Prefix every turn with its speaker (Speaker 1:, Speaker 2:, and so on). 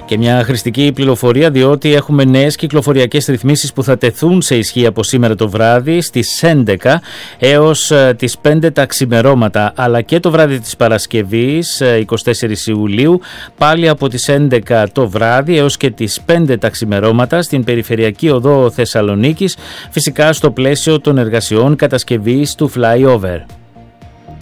Speaker 1: Και μια χρηστική πληροφορία, διότι έχουμε νέες κυκλοφοριακές ρυθμίσεις που θα τεθούν σε ισχύ από σήμερα το βράδυ στις 11 έως τις 5 τα ξημερώματα, αλλά και το βράδυ της Παρασκευής 24 Ιουλίου πάλι από τις 11 το βράδυ έως και τις 5 τα ξημερώματα στην Περιφερειακή Οδό Θεσσαλονίκης, φυσικά στο πλαίσιο των εργασιών κατασκευής του flyover.